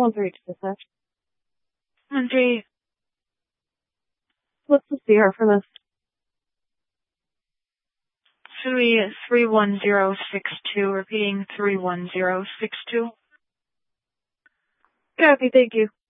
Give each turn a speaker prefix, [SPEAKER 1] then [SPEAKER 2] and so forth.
[SPEAKER 1] 1-3 to dispatch.
[SPEAKER 2] 1-3.
[SPEAKER 1] What's the CR for this?
[SPEAKER 2] 31062, repeating 31062.
[SPEAKER 1] Copy, thank you.